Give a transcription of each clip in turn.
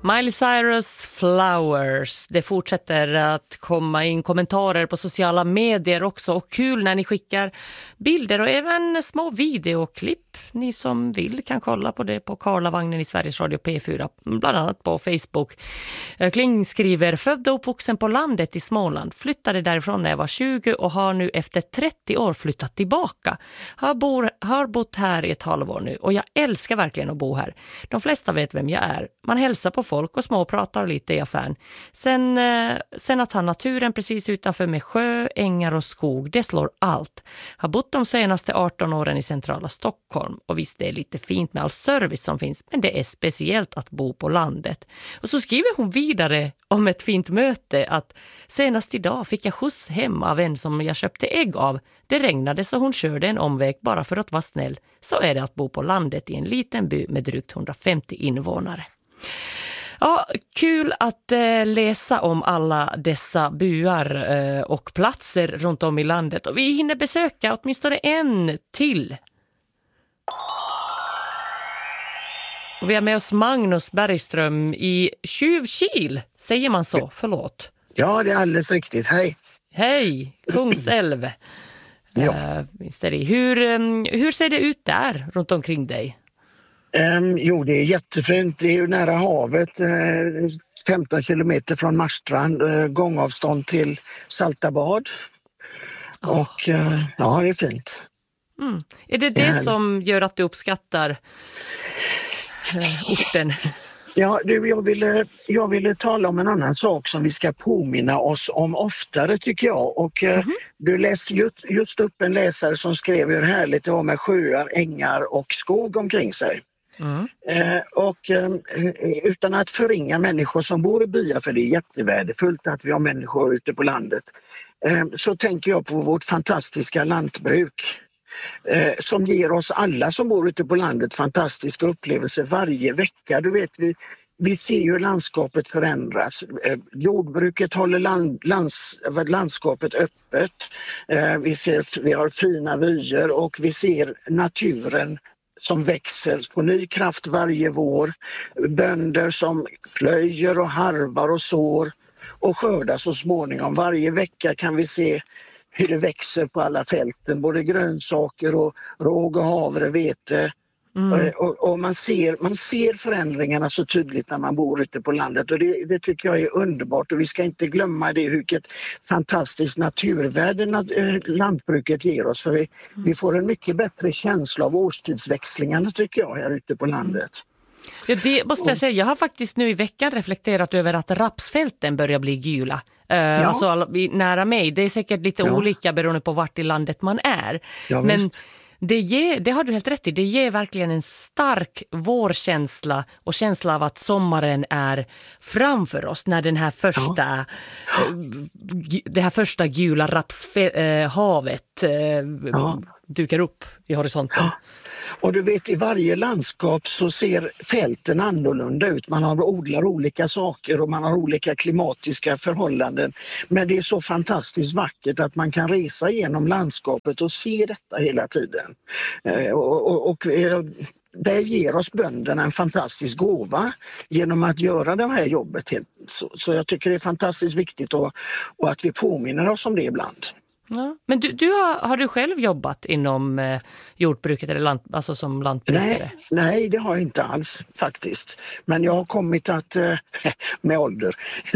Miley Cyrus Flowers. Det fortsätter att komma in kommentarer på sociala medier också. Och kul när ni skickar bilder och även små videoklipp. Ni som vill kan kolla på det på Karlavagnen i Sveriges Radio P4. Bland annat på Facebook. Kling skriver: född och uppvuxen på landet i Småland. Flyttade därifrån när jag var 20 och har nu efter 30 år flyttat tillbaka. Har bott här i ett halvår nu och jag älskar verkligen att bo här. De flesta vet vem jag är. Man hälsar på folk och småpratar lite i affären. Sen att ha naturen precis utanför med sjö, ängar och skog, det slår allt. Har bott de senaste 18 åren i centrala Stockholm och visst det är lite fint med all service som finns, men det är speciellt att bo på landet. Och så skriver hon vidare om ett fint möte att senast idag fick jag skjuts hem av en som jag köpte ägg av. Det regnade så hon körde en omväg bara för att vara snäll. Så är det att bo på landet i en liten by med drygt 150 invånare. Ja, kul att läsa om alla dessa byar och platser runt om i landet. Och vi hinner besöka åtminstone en till. Och vi har med oss Magnus Bergström i Tjuvkil. Säger man så? Förlåt. Ja, det är alldeles riktigt. Hej. Hej, Kungsälv. Ja. Hur ser det ut där runt omkring dig? Jo, det är jättefint. Det är ju nära havet. 15 kilometer från Marstrand. Gångavstånd till Saltabad. Och ja, det är fint. Mm. Är det som gör att du uppskattar orten? Ja, jag ville tala om en annan sak som vi ska påminna oss om oftare tycker jag. Och du läste just upp en läsare som skrev hur härligt det var med sjöar, ängar och skog omkring sig. Utan att förringa människor som bor i byar, för det är jättevärdefullt att vi har människor ute på landet, så tänker jag på vårt fantastiska lantbruk. Som ger oss alla som bor ute på landet fantastiska upplevelser varje vecka. Du vet, vi ser ju landskapet förändras. Jordbruket håller landskapet öppet. Vi har fina vyer och vi ser naturen som växer på ny kraft varje vår. Bönder som plöjer och harvar och sår och skördar så småningom. Varje vecka kan vi se hur det växer på alla fälten, både grönsaker och råg och havre, vete. Och man ser förändringarna så tydligt när man bor ute på landet och det tycker jag är underbart och vi ska inte glömma det vilket fantastiskt naturvärde lantbruket ger oss för vi får en mycket bättre känsla av årstidsväxlingarna tycker jag här ute på landet. Ja, det måste jag säga. Jag har faktiskt nu i veckan reflekterat över att rapsfälten börjar bli gula. Alltså nära mig. Det är säkert lite olika beroende på vart i landet man är. Ja, men visst. det har du helt rätt i. Det ger verkligen en stark vårkänsla och känsla av att sommaren är framför oss när det här första gula rapshavet dyker upp i horisonten. Ja. Och du vet, i varje landskap så ser fälten annorlunda ut. Man odlar olika saker och man har olika klimatiska förhållanden. Men det är så fantastiskt vackert att man kan resa genom landskapet och se detta hela tiden. Och det ger oss bönderna en fantastisk gåva genom att göra det här jobbet. Så jag tycker det är fantastiskt viktigt och att vi påminner oss om det ibland. Ja. Men har du själv jobbat inom jordbruket eller alltså som lantbrukare? Nej, det har jag inte alls faktiskt. Men jag har kommit att med ålder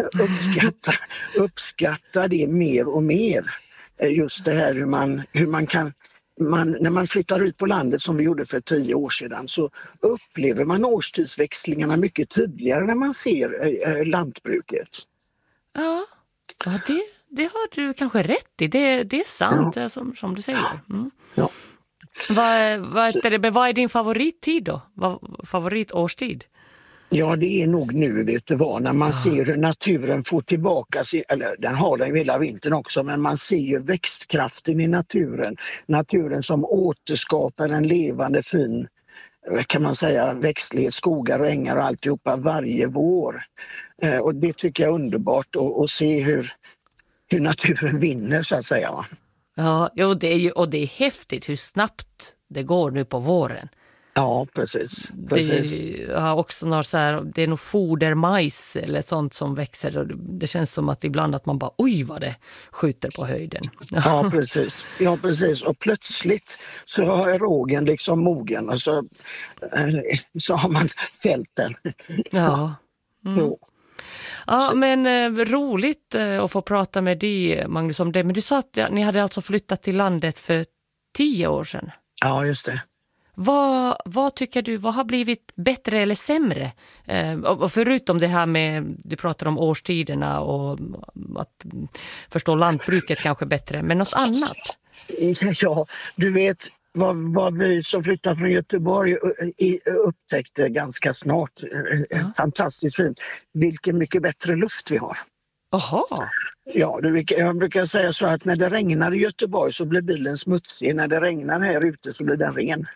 uppskatta det mer och mer. Just det här hur man kan när man flyttar ut på landet som vi gjorde för 10 år sedan så upplever man årstidsväxlingarna mycket tydligare när man ser lantbruket. Ja, det har du kanske rätt i. Det är sant som du säger. Mm. Ja. Vad är din favorittid då? Favoritårstid? Ja, det är nog nu, vet du vad, när man ser hur naturen får tillbaka eller den har den hela vintern också, men man ser ju växtkraften i naturen. Naturen som återskapar en levande fin, kan man säga, växtlighet, skogar och ängar och alltihopa varje vår. Och det tycker jag är underbart att se hur naturen vinner så att säga. Ja, det är häftigt hur snabbt det går nu på våren. Ja, precis. Precis. Det har också något så här, det är nog fodermajs eller sånt som växer. Och det känns som att ibland att man bara, oj vad det skjuter på höjden. Ja, precis. Ja, precis. Och plötsligt så är rågen liksom mogen och så har man fällt den. Ja. Jo. Ja, men roligt att få prata med dig, Magnus, om det. Men du sa att ni hade alltså flyttat till landet för 10 år sedan. Ja, just det. Vad tycker du, vad har blivit bättre eller sämre? Och förutom det här med, du pratar om årstiderna och att förstå lantbruket kanske bättre, men något annat? Ja, du vet vad vi som flyttade från Göteborg upptäckte ganska snart. Fantastiskt fint. Vilken mycket bättre luft vi har. Jaha. Ja, jag brukar säga så att när det regnar i Göteborg så blir bilen smutsig. När det regnar här ute så blir den ren.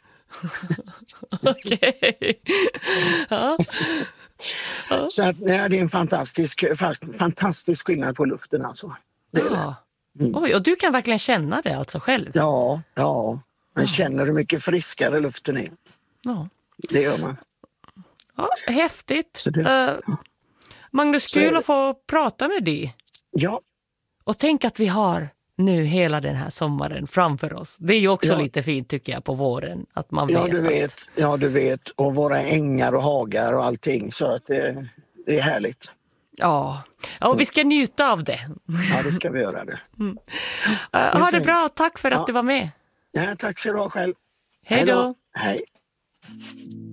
Okej. Ja. Så att, det är en fantastisk skillnad på luften alltså. Ja. Oj, och du kan verkligen känna det alltså själv? Ja. Man känner hur mycket friskare luften är. Ja. Det gör man. Ja, häftigt. Det... Magnus, kul att få prata med dig. Ja. Och tänk att vi har nu hela den här sommaren framför oss. Det är ju också lite fint tycker jag på våren. Att man vet du vet. Och våra ängar och hagar och allting. Så att det är härligt. Ja, och vi ska njuta av det. Ja, det ska vi göra det. Ha det bra, tack för att du var med. Ja, tack för idag själv. Hej då. Hej.